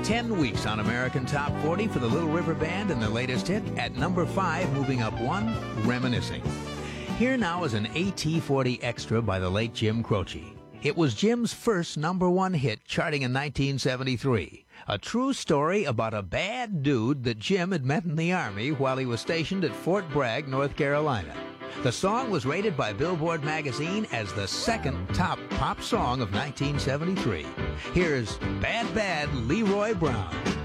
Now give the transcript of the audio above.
10 weeks on American Top 40 for the Little River Band and their latest hit. At number 5, moving up 1, Reminiscing. Here now is an AT-40 extra by the late Jim Croce. It was Jim's first number 1 hit, charting in 1973. A true story about a bad dude that Jim had met in the Army while he was stationed at Fort Bragg, North Carolina. The song was rated by Billboard magazine as the second top pop song of 1973. Here's Bad Bad Leroy Brown.